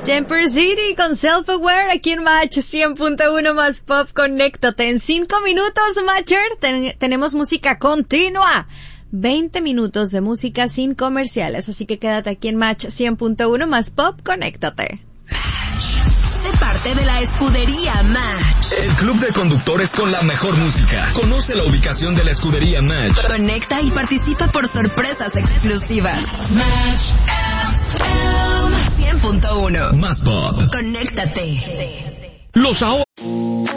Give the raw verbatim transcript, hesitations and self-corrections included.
Temper City con Self-Aware aquí en Match cien punto uno más Pop. Conéctate en cinco minutos, Matcher. Ten- tenemos música continua. veinte minutos de música sin comerciales. Así que quédate aquí en Match cien punto uno más Pop. Conéctate. Sé parte de la escudería Match. El club de conductores con la mejor música. Conoce la ubicación de la escudería Match. Conecta y participa por sorpresas exclusivas. Match cien punto uno más Pop. Conéctate. Los ahorros